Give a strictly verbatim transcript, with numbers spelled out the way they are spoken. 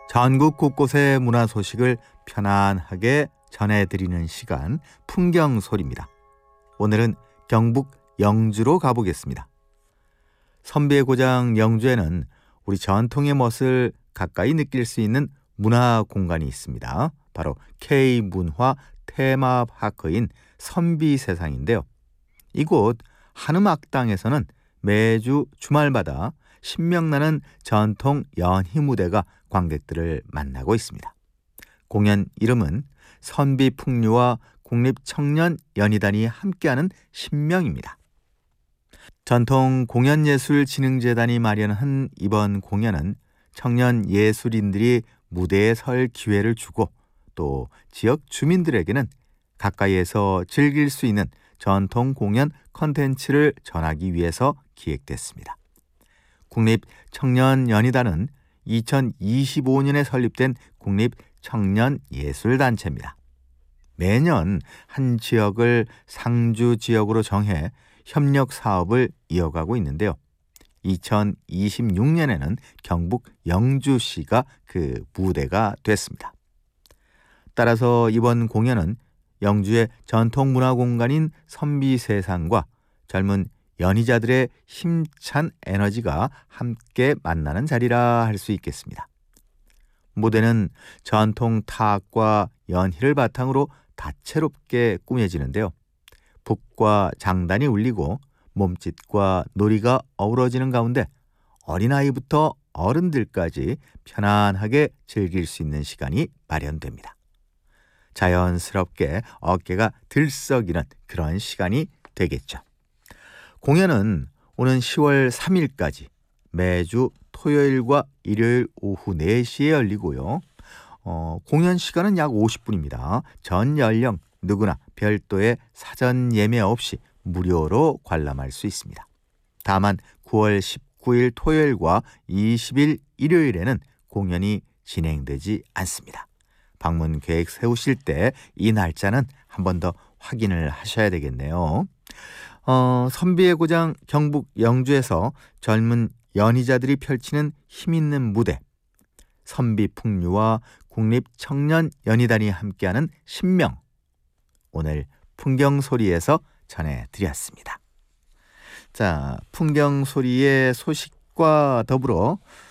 전국 곳곳의 문화 소식을 편안하게 전해드리는 시간, 풍경소리입니다. 오늘은 경북 영주로 가보겠습니다. 선비의 고장 영주에는 우리 전통의 멋을 가까이 느낄 수 있는 문화 공간이 있습니다. 바로 K문화 테마파크인 선비세상인데요. 이곳 한음악당에서는 매주 주말마다 신명나는 전통 연희 무대가 관객들을 만나고 있습니다. 공연 이름은 선비풍류와 국립청년연희단이 함께하는 신명입니다. 전통공연예술진흥재단이 마련한 이번 공연은 청년 예술인들이 무대에 설 기회를 주고 또 지역 주민들에게는 가까이에서 즐길 수 있는 전통공연 콘텐츠를 전하기 위해서 기획됐습니다. 국립청년연희단은 이천이십오 년에 설립된 국립청년예술단체입니다. 매년 한 지역을 상주 지역으로 정해 협력 사업을 이어가고 있는데요. 이천이십육 년에는 경북 영주시가 그 무대가 됐습니다. 따라서 이번 공연은 영주의 전통문화공간인 선비세상과 젊은 연희자들의 힘찬 에너지가 함께 만나는 자리라 할 수 있겠습니다. 무대는 전통 타악과 연희를 바탕으로 다채롭게 꾸며지는데요. 북과 장단이 울리고 몸짓과 놀이가 어우러지는 가운데 어린아이부터 어른들까지 편안하게 즐길 수 있는 시간이 마련됩니다. 자연스럽게 어깨가 들썩이는 그런 시간이 되겠죠. 공연은 오는 시월 삼 일까지 매주 토요일과 일요일 오후 네 시에 열리고요. 어, 공연 시간은 약 오십 분입니다. 전 연령 누구나 별도의 사전 예매 없이 무료로 관람할 수 있습니다. 다만 구월 십구일 토요일과 이십일 일요일에는 공연이 진행되지 않습니다. 방문 계획 세우실 때 이 날짜는 한 번 더 확인을 하셔야 되겠네요. 어, 선비의 고장 경북 영주에서 젊은 연희자들이 펼치는 힘있는 무대, 선비풍류와 국립청년연희단이 함께하는 신명, 오늘 풍경소리에서 전해드렸습니다. 자, 풍경소리의 소식과 더불어